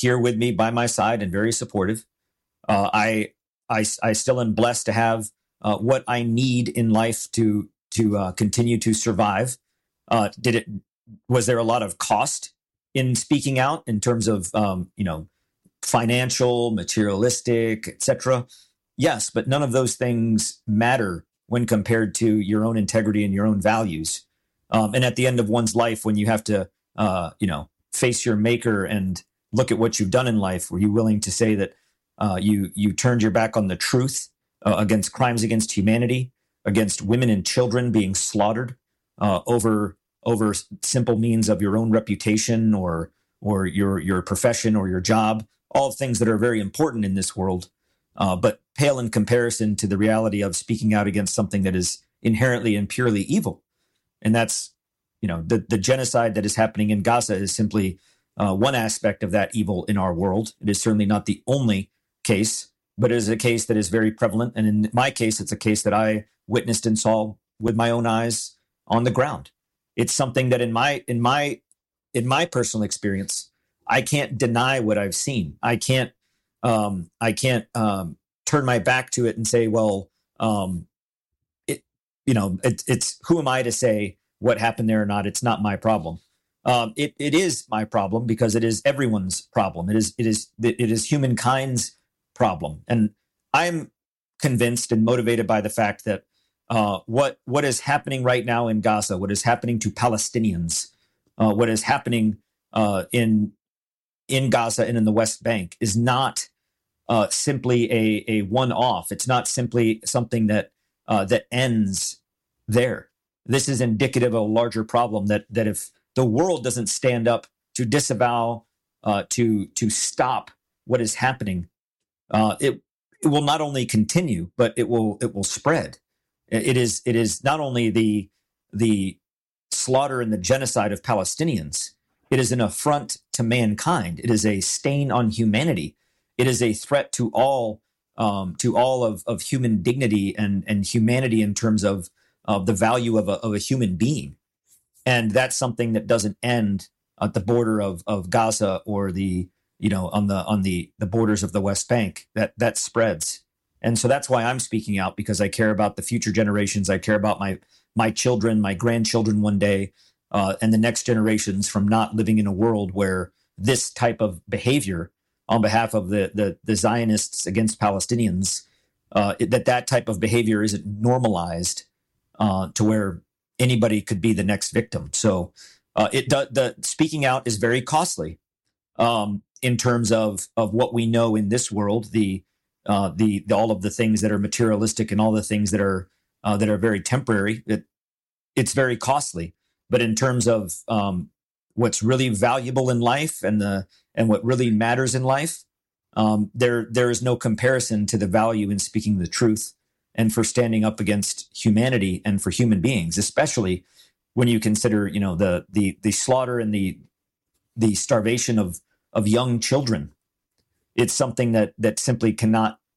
here with me by my side and very supportive. I still am blessed to have what I need in life to continue to survive. Was there a lot of cost in speaking out in terms of financial, materialistic, etc.? Yes, but none of those things matter when compared to your own integrity and your own values. And at the end of one's life, when you have to face your maker and look at what you've done in life, were you willing to say that you turned your back on the truth against crimes against humanity, against women and children being slaughtered over simple means of your own reputation or your profession or your job, all things that are very important in this world, but pale in comparison to the reality of speaking out against something that is inherently and purely evil. And that's, the genocide that is happening in Gaza is simply one aspect of that evil in our world. It is certainly not the only case, but it is a case that is very prevalent. And in my case, it's a case that I witnessed and saw with my own eyes on the ground. It's something that in my personal experience, I can't deny what I've seen. I can't turn my back to it and say, well, it's who am I to say what happened there or not? It's not my problem. It is my problem because it is everyone's problem. It is humankind's problem. And I'm convinced and motivated by the fact that what is happening right now in Gaza, what is happening to Palestinians, what is happening in Gaza and in the West Bank is not simply a one-off. It's not simply something that ends there. This is indicative of a larger problem that if the world doesn't stand up to disavow, to stop what is happening, it will not only continue, but it will spread. It is not only the slaughter and the genocide of Palestinians. It is an affront to mankind. It is a stain on humanity. It is a threat to all of human dignity and humanity in terms of the value of a human being. And that's something that doesn't end at the border of Gaza or on the borders of the West Bank. That spreads. And so that's why I'm speaking out, because I care about the future generations. I care about my children, my grandchildren one day, and the next generations from not living in a world where this type of behavior on behalf of the Zionists against Palestinians, that type of behavior isn't normalized to where anybody could be the next victim. So the speaking out is very costly in terms of what we know in this world, the all of the things that are materialistic and all the things that are very temporary. It's very costly. But in terms of what's really valuable in life and what really matters in life, there is no comparison to the value in speaking the truth and for standing up against humanity and for human beings, especially when you consider the slaughter and the starvation of young children. It's something that simply can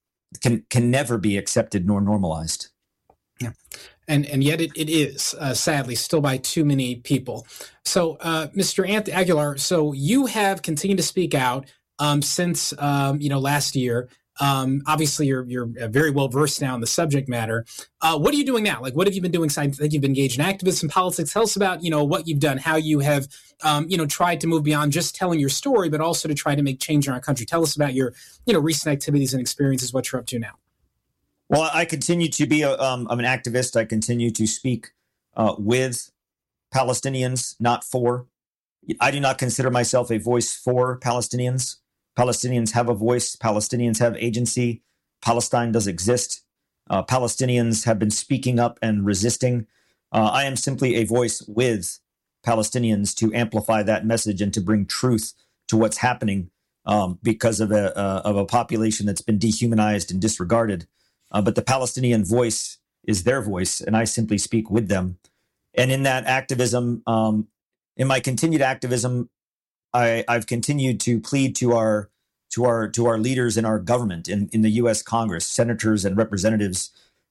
never be accepted nor normalized. Yeah. And yet it is, sadly, still by too many people. So, Mr. Anthony Aguilar, so you have continued to speak out since last year. Obviously, you're very well versed now in the subject matter. What are you doing now? Like, what have you been doing? I think you've been engaged in activism, politics. Tell us about what you've done, how you have tried to move beyond just telling your story, but also to try to make change in our country. Tell us about your recent activities and experiences. What you're up to now. Well, I continue to be I'm an activist. I continue to speak with Palestinians, not for. I do not consider myself a voice for Palestinians. Palestinians have a voice. Palestinians have agency. Palestine does exist. Palestinians have been speaking up and resisting. I am simply a voice with Palestinians to amplify that message and to bring truth to what's happening because of a population that's been dehumanized and disregarded. But the Palestinian voice is their voice, and I simply speak with them. And in that activism, in my continued activism, I've continued to plead to our leaders in our government, in the U.S. Congress, senators and representatives,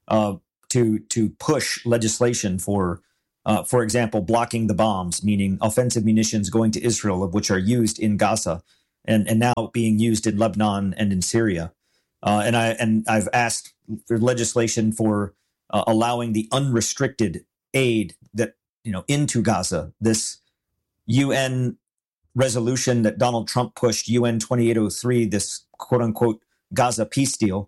to push legislation for example, blocking the bombs, meaning offensive munitions going to Israel, of which are used in Gaza, and now being used in Lebanon and in Syria. I've asked for legislation for allowing the unrestricted aid that into Gaza. This UN resolution that Donald Trump pushed, UN 2803, this quote unquote Gaza peace deal,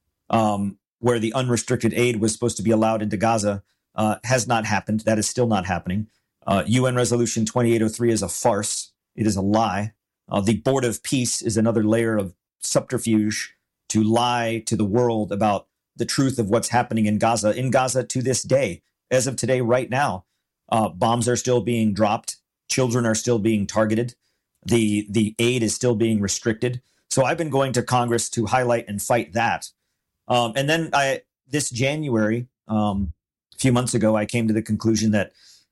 where the unrestricted aid was supposed to be allowed into Gaza, has not happened. That is still not happening. UN resolution 2803 is a farce. It is a lie. The Board of Peace is another layer of subterfuge to lie to the world about the truth of what's happening in Gaza. In Gaza to this day, as of today, right now, bombs are still being dropped. Children are still being targeted. The aid is still being restricted. So I've been going to Congress to highlight and fight that. And then this January, a few months ago, I came to the conclusion that,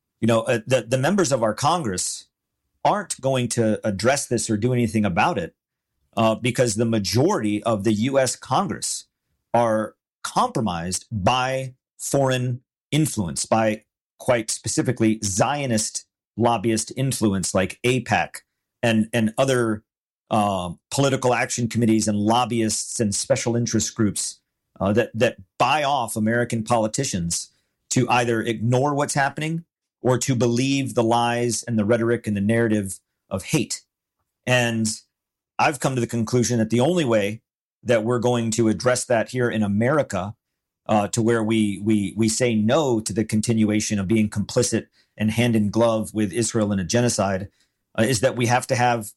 the members of our Congress aren't going to address this or do anything about it because the majority of the U.S. Congress are compromised by foreign influence, by quite specifically Zionist lobbyist influence like AIPAC and other political action committees and lobbyists and special interest groups that buy off American politicians to either ignore what's happening or to believe the lies and the rhetoric and the narrative of hate. And I've come to the conclusion that the only way that we're going to address that here in America, to where we say no to the continuation of being complicit and hand in glove with Israel in a genocide, is that we have to have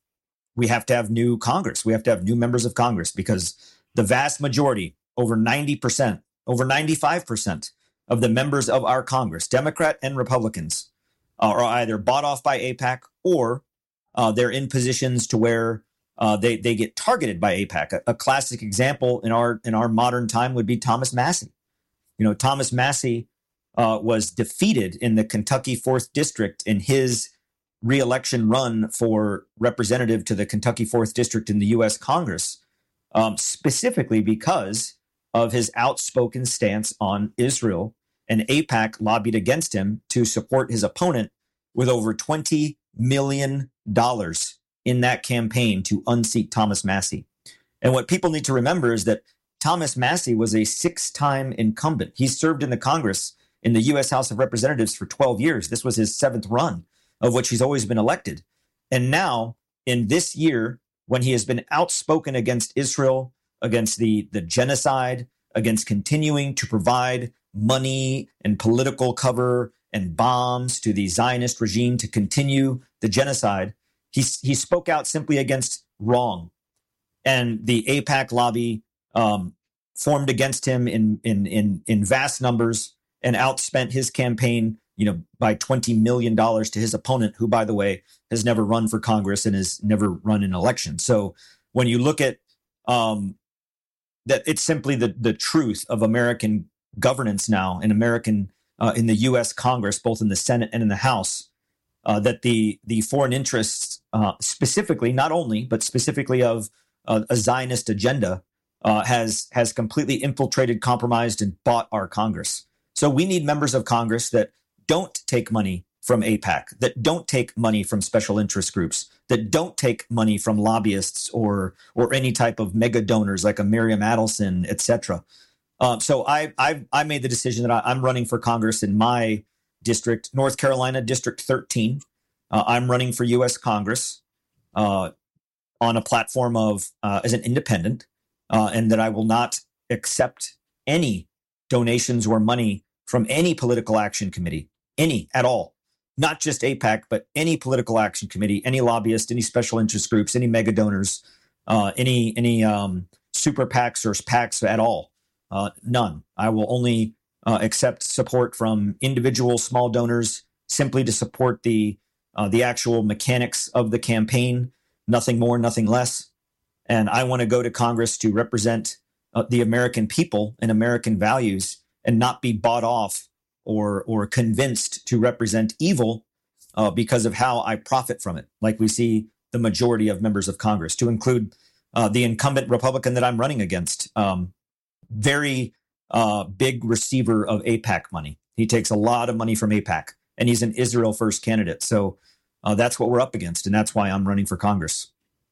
new Congress. We have to have new members of Congress, because the vast majority, over 90%, over 95% of the members of our Congress, Democrat and Republicans, are either bought off by AIPAC or they're in positions to where they get targeted by AIPAC. A classic example in our modern time would be Thomas Massie. Thomas Massie was defeated in the Kentucky 4th District in his re-election run for representative to the Kentucky 4th District in the U.S. Congress, specifically because of his outspoken stance on Israel. And AIPAC lobbied against him to support his opponent with over $20 million in that campaign to unseat Thomas Massie. And what people need to remember is that Thomas Massie was a 6-time incumbent. He served in the Congress in the U.S. House of Representatives for 12 years. This was his 7th run, of which he's always been elected. And now, in this year, when he has been outspoken against Israel, against the genocide, against continuing to provide money and political cover and bombs to the Zionist regime to continue the genocide, he spoke out simply against wrong. And the AIPAC lobby formed against him in vast numbers and outspent his campaign, by $20 million to his opponent, who, by the way, has never run for Congress and has never run an election. So when you look at that, it's simply the truth of American governance now in in the U.S. Congress, both in the Senate and in the House, that the foreign interests, specifically, not only, but specifically of a Zionist agenda, has completely infiltrated, compromised, and bought our Congress. So we need members of Congress that don't take money from AIPAC, that don't take money from special interest groups, that don't take money from lobbyists or any type of mega donors like a Miriam Adelson, etc. So I made the decision that I'm running for Congress in my district, North Carolina, District 13. I'm running for U.S. Congress on a platform of as an independent, and that I will not accept any donations or money from any political action committee, any at all. Not just AIPAC, but any political action committee, any lobbyist, any special interest groups, any mega donors, any super PACs or PACs at all. None. I will only accept support from individual small donors simply to support the actual mechanics of the campaign. Nothing more, nothing less. And I want to go to Congress to represent the American people and American values, and not be bought off or convinced to represent evil because of how I profit from it, like we see the majority of members of Congress, to include the incumbent Republican that I'm running against. Very big receiver of AIPAC money. He takes a lot of money from AIPAC, and he's an Israel first candidate. So that's what we're up against, and that's why I'm running for Congress.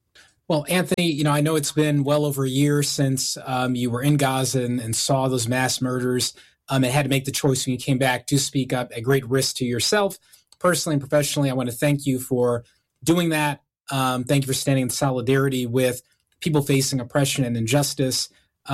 Well, Anthony, I know it's been well over a year since you were in Gaza and saw those mass murders and had to make the choice when you came back to speak up at great risk to yourself, personally and professionally. I want to thank you for doing that. Thank you for standing in solidarity with people facing oppression and injustice.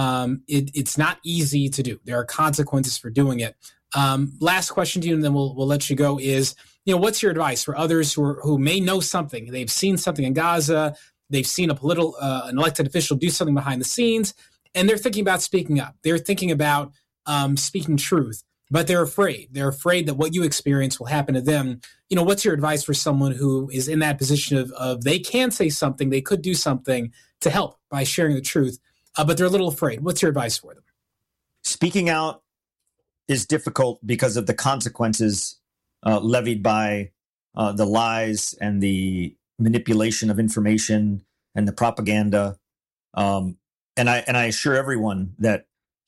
It's not easy to do. There are consequences for doing it. Last question to you, and then we'll let you go, is, what's your advice for others who may know something? They've seen something in Gaza. They've seen an elected official do something behind the scenes, and they're thinking about speaking up. They're thinking about speaking truth, but they're afraid. They're afraid that what you experience will happen to them. What's your advice for someone who is in that position of they can say something, they could do something to help by sharing the truth, but they're a little afraid? What's your advice for them? Speaking out is difficult because of the consequences levied by the lies and the manipulation of information and the propaganda. And I assure everyone that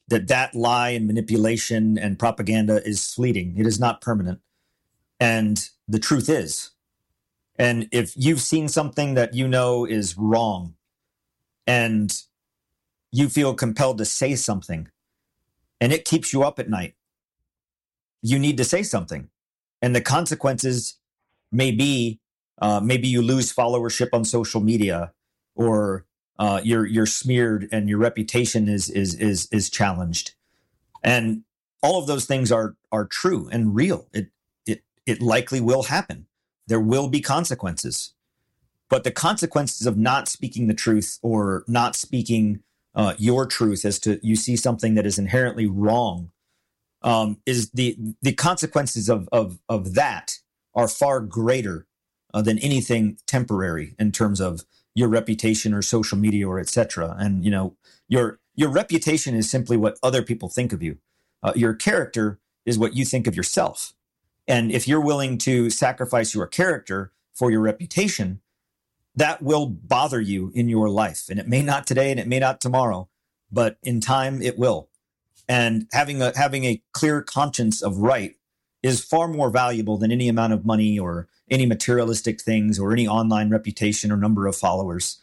lie and manipulation and propaganda is fleeting. It is not permanent. And the truth is, and if you've seen something that is wrong and you feel compelled to say something and it keeps you up at night, you need to say something. And the consequences may be maybe you lose followership on social media, or you're smeared and your reputation is challenged, and all of those things are true and real. It likely will happen. There will be consequences, but the consequences of not speaking the truth or not speaking your truth as to you see something that is inherently wrong is the consequences of that are far greater than anything temporary in terms of your reputation or social media or etc. And your reputation is simply what other people think of you. Your character is what you think of yourself. And if you're willing to sacrifice your character for your reputation, that will bother you in your life. And it may not today and it may not tomorrow, but in time it will. And having a clear conscience of right is far more valuable than any amount of money or any materialistic things or any online reputation or number of followers.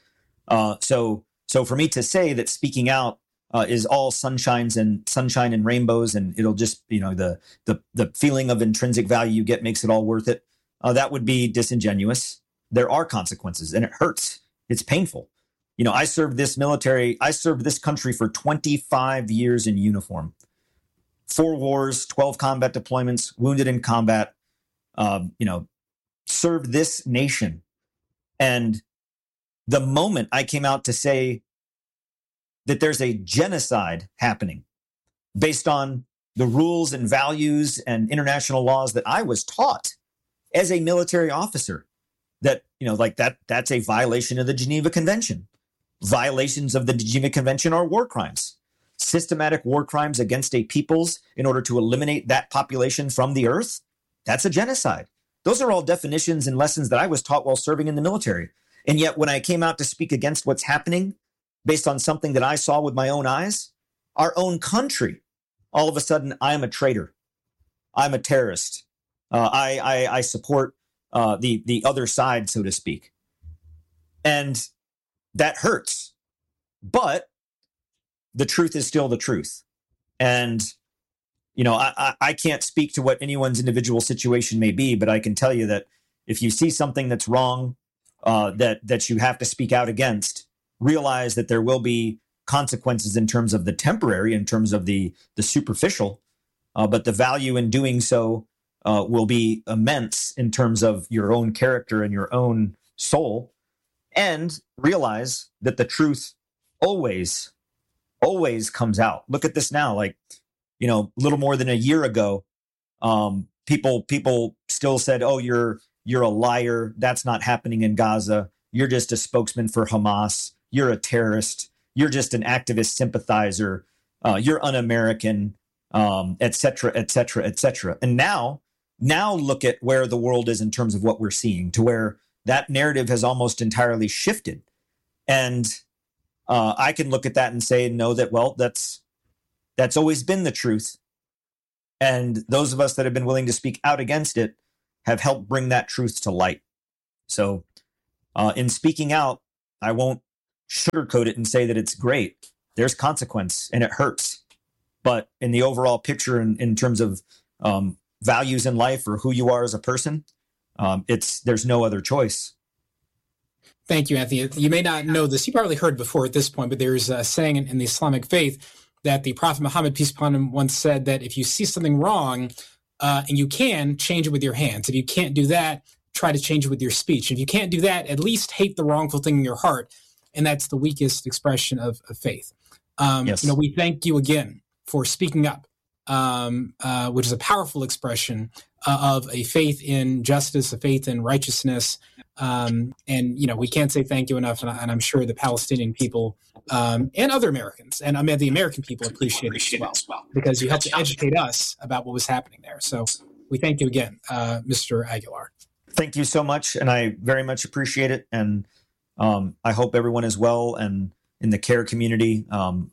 So for me to say that speaking out is all sunshine and rainbows, and it'll just the feeling of intrinsic value you get makes it all worth it, that would be disingenuous. There are consequences, and it hurts. It's painful. I served this country for 25 years in uniform. 4 wars, 12 combat deployments, wounded in combat, served this nation. And the moment I came out to say that there's a genocide happening based on the rules and values and international laws that I was taught as a military officer, that, that's a violation of the Geneva Convention. Violations of the Geneva Convention are war crimes. Systematic war crimes against a peoples in order to eliminate that population from the earth, that's a genocide. Those are all definitions and lessons that I was taught while serving in the military. And yet when I came out to speak against what's happening based on something that I saw with my own eyes, our own country, all of a sudden I am a traitor. I'm a terrorist. I support the other side, so to speak. And that hurts. But the truth is still the truth. And, I can't speak to what anyone's individual situation may be, but I can tell you that if you see something that's wrong, that you have to speak out against, realize that there will be consequences in terms of the temporary, in terms of the superficial, but the value in doing so will be immense in terms of your own character and your own soul. And realize that the truth always comes out. Look at this now, a little more than a year ago, people still said, "Oh, you're a liar. That's not happening in Gaza. You're just a spokesman for Hamas. You're a terrorist. You're just an activist sympathizer. You're un-American," et cetera, et cetera, et cetera. And now look at where the world is in terms of what we're seeing, to where that narrative has almost entirely shifted. And I can look at that and say, no, that's always been the truth. And those of us that have been willing to speak out against it have helped bring that truth to light. So in speaking out, I won't sugarcoat it and say that it's great. There's consequence and it hurts. But in the overall picture, in terms of values in life or who you are as a person, there's no other choice. Thank you, Anthony. You may not know this. You probably heard before at this point, but there's a saying in the Islamic faith that the Prophet Muhammad, peace upon him, once said that if you see something wrong, and you can, change it with your hands. If you can't do that, try to change it with your speech. If you can't do that, at least hate the wrongful thing in your heart. And that's the weakest expression of faith. Yes. We thank you again for speaking up, which is a powerful expression of a faith in justice, a faith in righteousness. And we can't say thank you enough. And I'm sure the Palestinian people and other Americans, and I mean the American people appreciate it as well, because you helped to educate us about what was happening there. So we thank you again, Mr. Aguilar. Thank you so much. And I very much appreciate it. And I hope everyone is well. And in the CARE community, I'm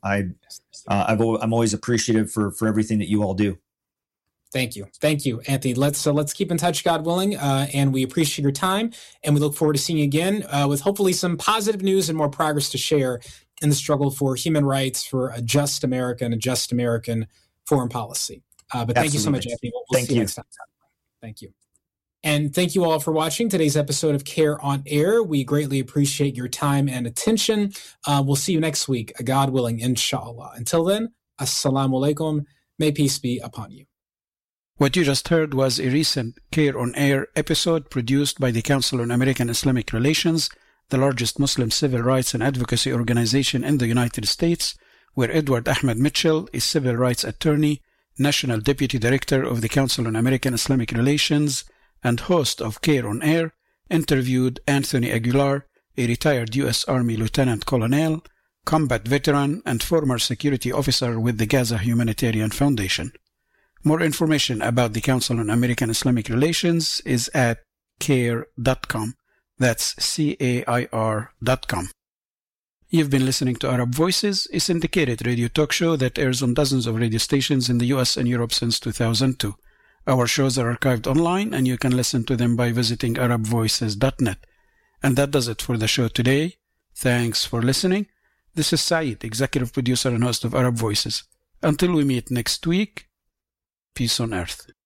always appreciative for everything that you all do. Thank you, Anthony. Let's keep in touch, God willing, and we appreciate your time, and we look forward to seeing you again with hopefully some positive news and more progress to share in the struggle for human rights, for a just America and a just American foreign policy. But thank you so much, Anthony. We'll see you next time. Thank you. And thank you all for watching today's episode of CARE on Air. We greatly appreciate your time and attention. We'll see you next week, God willing, inshallah. Until then, assalamu alaikum. May peace be upon you. What you just heard was a recent CARE on Air episode produced by the Council on American Islamic Relations, the largest Muslim civil rights and advocacy organization in the United States, where Edward Ahmed Mitchell, a civil rights attorney, National Deputy Director of the Council on American Islamic Relations, and host of CARE on Air, interviewed Anthony Aguilar, a retired U.S. Army Lieutenant Colonel, combat veteran, and former security officer with the Gaza Humanitarian Foundation. More information about the Council on American Islamic Relations is at CAIR.com. That's CAIR.com. You've been listening to Arab Voices, a syndicated radio talk show that airs on dozens of radio stations in the US and Europe since 2002. Our shows are archived online, and you can listen to them by visiting ArabVoices.net. And that does it for the show today. Thanks for listening. This is Saeed, executive producer and host of Arab Voices. Until we meet next week, peace on earth.